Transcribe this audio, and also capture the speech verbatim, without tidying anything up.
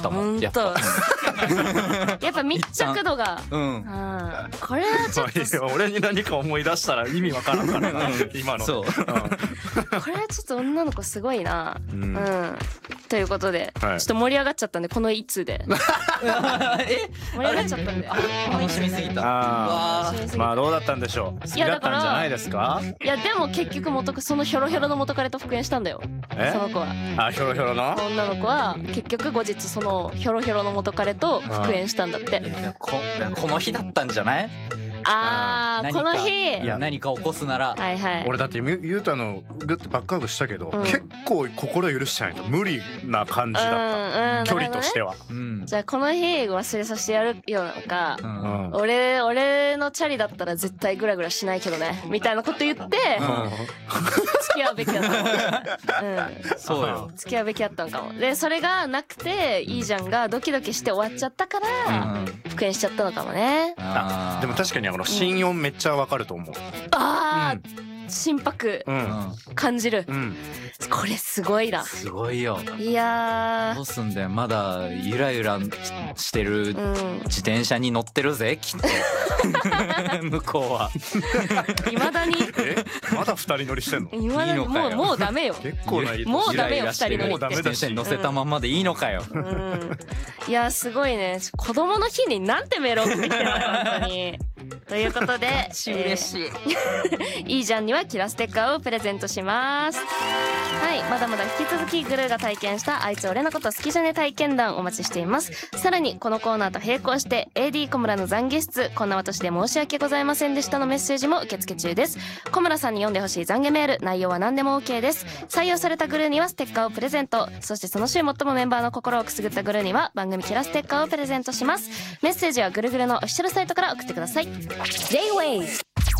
ったもん。やっぱやっぱ密着度が、 うん、 これはちょっと俺に何か思い出したら意味わからんからな今の。 そう、 これはちょっと女の子すごいな。うん、うん、ということで、はい、ちょっと盛り上がっちゃったんでこの一通でえ盛り上がっちゃったんで楽しみすぎた。 あまあどうだったんでしょう。好きだったんじゃないですか。 いやでも結局元カそのヒョロヒョロの元彼と復縁したんだよ。その子はあヒョロヒョロの女の子は結局後日そのヒョロヒョロの元彼と復縁したんだって。 こ, この日だったんじゃない。 あーこの日いや何か起こすなら、 はいはい、 俺だってゆうたのグッてバックハグしたけど、うん、結構心許しちゃないと無理な感じだった、うんうん、距離としては、うん、 じゃあこの日忘れさせてやるよなのか、うん、俺俺のチャリだったら絶対グラグラしないけどねみたいなこと言って、うん、付き合うべきだったの、うん、 そうよ付き合うべきだったのかも。でそれがなくていいじゃんがドキドキして終わっちゃったから、うん、復縁しちゃったのかもね。 あでも確かにこの心音めっちゃわかると思う。 ああ、うん、心拍、うん、感じる、うん、これすごいな。 すごいよ。 いやどうすんだよ。まだゆらゆらしてる自転車に乗ってるぜきっと向こうは。 いまだにえまだ二人乗りしてんの。 いまだにもうもうダメよ。 結構なもうダメよ二人乗り。 もうダメだし。 自転車に乗せたまんまでいいのかよ。 うん、いやすごいね。子供の日になんてメール送ってきてるの本当に。ということで嬉しい、えー、いいじゃんにはキラステッカーをプレゼントします。はい、まだまだ引き続きグルーが体験したあいつ俺のこと好きじゃね体験談お待ちしています。さらにこのコーナーと並行して エーディー 小村の懺悔室こんな私で申し訳ございませんでしたのメッセージも受付中です。小村さんに読んでほしい懺悔メール内容は何でも OK です。採用されたグルーにはステッカーをプレゼント。そしてその週最もメンバーの心をくすぐったグルーには番組キラステッカーをプレゼントします。メッセージはぐるぐるのオフィシャルサイトから送ってください。 J-ウェイ